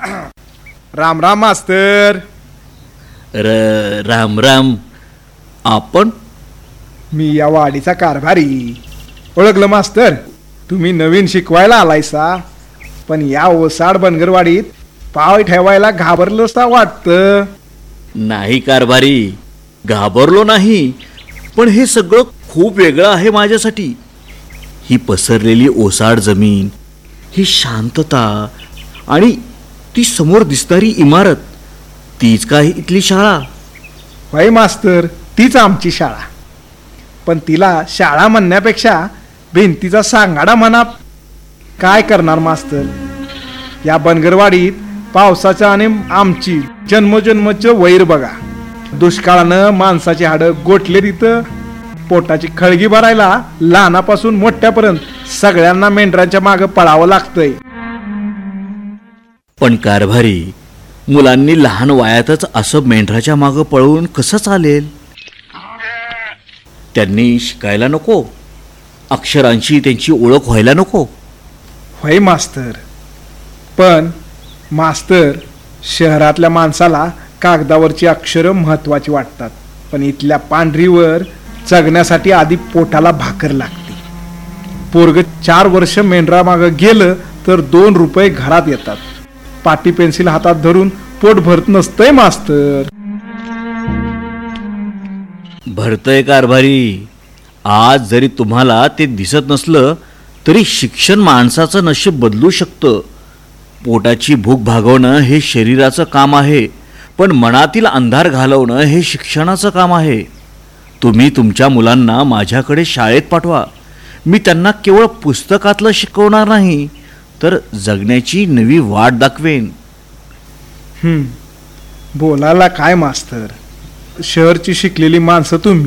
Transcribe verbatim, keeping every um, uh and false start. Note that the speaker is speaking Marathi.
राम राम मास्तर. र राम राम. आपण? मी या वाडीचा कारभारी. ओळखलं मास्तर? तुम्ही नवीन शिकवायला आलायसा, पण या ओसाड बनगरवाडीत पाय ठेवायला घाबरलंसा वाटतं. नाही कारभारी, घाबरलो नाही, पण हे सगळं खूप वेगळं आहे माझ्यासाठी. ही पसरलेली ओसाड जमीन, ही शांतता आणि ती समोर दिसणारी इमारत, तीच काय इथली शाळा? होय मास्तर, तीच आमची शाळा. पण तिला शाळा म्हणण्यापेक्षा भिंतीचा सांगाडा म्हणा. काय करणार मास्तर, या बनगरवाडीत पावसाच्या आणि आमची जन्मजन्मचं वैर बघा. दुष्काळानं माणसाची हाडं गोठले तिथं. पोटाची खळगी भरायला लहानापासून मोठ्यापर्यंत सगळ्यांना मेंढरांच्या मागं पळावं लागतंय. पण कारभारी, मुलांनी लहान वयातच असं मेंढराच्या मागं पळवून कसं चालेल? त्यांनी शिकायला नको? अक्षरांची त्यांची ओळख व्हायला नको? होय मास्तर, पण मास्तर, शहरातल्या माणसाला कागदावरची अक्षरं महत्वाची वाटतात, पण इथल्या पांढरीवर जगण्यासाठी आधी पोटाला भाकर लागते. पोरग चार वर्ष मेंढरा मागं गेलं तर दोन रुपये घरात येतात. पाटी पेन्सिल हातात धरून पोट भरत नसतंय मास्तर. भरतय कारभारी. आज जरी तुम्हाला ते दिसत नसलं तरी शिक्षण माणसाचं नशीब बदलू शकतं. पोटाची भूक भागवणं हे शरीराचं काम आहे, पण मनातील अंधार घालवणं हे शिक्षणाचं काम आहे. तुम्ही तुमच्या मुलांना माझ्याकडे शाळेत पाठवा. मी त्यांना केवळ पुस्तकातलं शिकवणार नाही, तर जगण्याची नवी वाट दाखवेन. हम्म बोलायला काय मास्तर, शहरची शिकलेली माणसं तुम्ही.